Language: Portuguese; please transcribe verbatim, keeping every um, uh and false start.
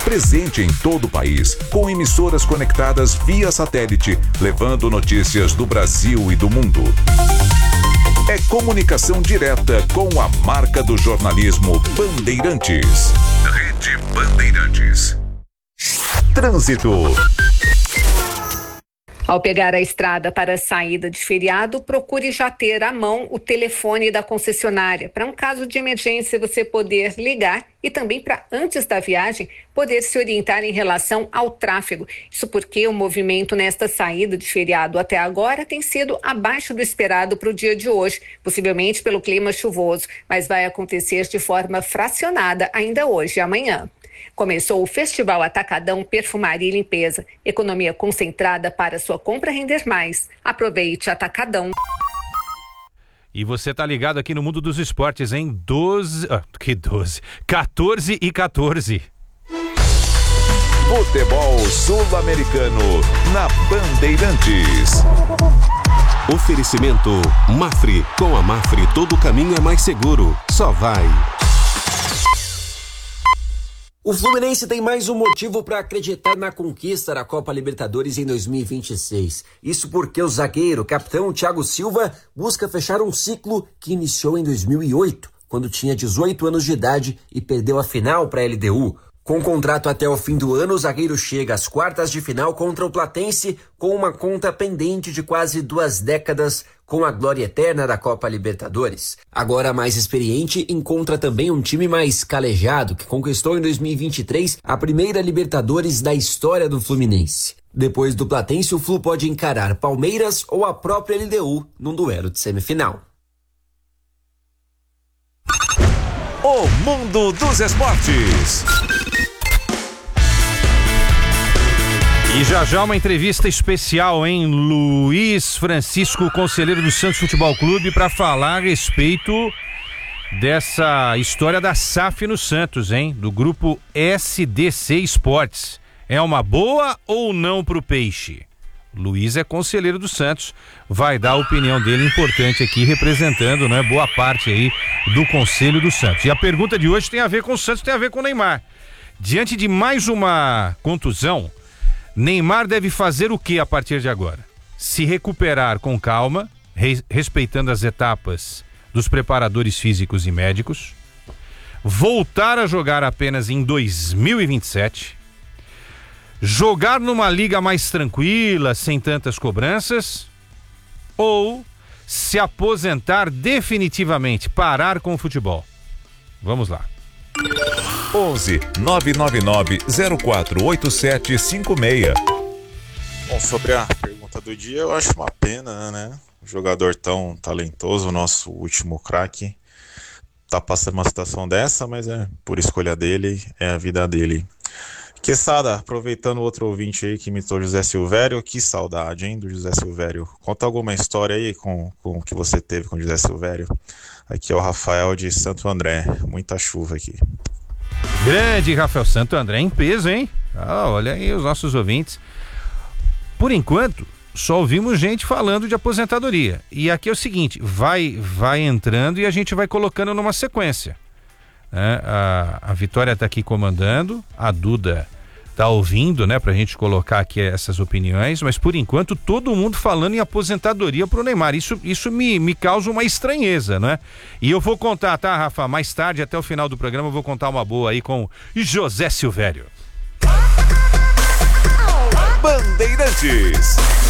presente em todo o país, com emissoras conectadas via satélite, levando notícias do Brasil e do mundo. É comunicação direta com a marca do jornalismo Bandeirantes. Rede Bandeirantes. Trânsito. Ao pegar a estrada para a saída de feriado, procure já ter à mão o telefone da concessionária, para um caso de emergência você poder ligar e também para, antes da viagem, poder se orientar em relação ao tráfego. Isso porque o movimento nesta saída de feriado até agora tem sido abaixo do esperado para o dia de hoje, possivelmente pelo clima chuvoso, mas vai acontecer de forma fracionada ainda hoje e amanhã. Começou o Festival Atacadão Perfumaria e Limpeza. Economia concentrada para sua compra render mais. Aproveite Atacadão. E você tá ligado aqui no Mundo dos Esportes, hein? doze... Ah, que doze? quatorze e quatorze. Futebol Sul-Americano na Bandeirantes. Oferecimento Mafre. Com a Mafre todo caminho é mais seguro. Só vai. O Fluminense tem mais um motivo para acreditar na conquista da Copa Libertadores em dois mil e vinte e seis. Isso porque o zagueiro, capitão Thiago Silva, busca fechar um ciclo que iniciou em dois mil e oito, quando tinha dezoito anos de idade e perdeu a final para a L D U. Com contrato até o fim do ano, o zagueiro chega às quartas de final contra o Platense com uma conta pendente de quase duas décadas com a glória eterna da Copa Libertadores. Agora mais experiente, encontra também um time mais calejado que conquistou em dois mil e vinte e três a primeira Libertadores da história do Fluminense. Depois do Platense, o Flu pode encarar Palmeiras ou a própria L D U num duelo de semifinal. O Mundo dos Esportes. E já já uma entrevista especial, hein? Luiz Francisco, conselheiro do Santos Futebol Clube, para falar a respeito dessa história da S A F no Santos, hein? Do grupo S D C Esportes. É uma boa ou não pro Peixe? Luiz é conselheiro do Santos, vai dar a opinião dele importante aqui, representando, né, boa parte aí do Conselho do Santos. E a pergunta de hoje tem a ver com o Santos, tem a ver com o Neymar. Diante de mais uma contusão, Neymar deve fazer o que a partir de agora? Se recuperar com calma, re- respeitando as etapas dos preparadores físicos e médicos, voltar a jogar apenas em dois mil e vinte e sete, jogar numa liga mais tranquila, sem tantas cobranças, ou se aposentar definitivamente, parar com o futebol? Vamos lá. onze nove nove nove zero quatro oito sete cinco seis. Bom, sobre a pergunta do dia, eu acho uma pena, né? Um jogador tão talentoso, nosso último craque, tá passando uma situação dessa, mas é por escolha dele, é a vida dele. Quesada, aproveitando o outro ouvinte aí que imitou José Silvério, que saudade, hein, do José Silvério. Conta alguma história aí com, com o que você teve com o José Silvério. Aqui é o Rafael de Santo André, muita chuva aqui. Grande Rafael, Santo André em peso, hein? Ah, olha aí os nossos ouvintes. Por enquanto, só ouvimos gente falando de aposentadoria. E aqui é o seguinte, vai, vai entrando e a gente vai colocando numa sequência. É, a, a Vitória está aqui comandando, a Duda está ouvindo, né, pra gente colocar aqui essas opiniões, mas por enquanto todo mundo falando em aposentadoria pro Neymar. Isso, isso me, me causa uma estranheza, né? E eu vou contar, tá, Rafa? Mais tarde, até o final do programa, eu vou contar uma boa aí com José Silvério. Bandeirantes.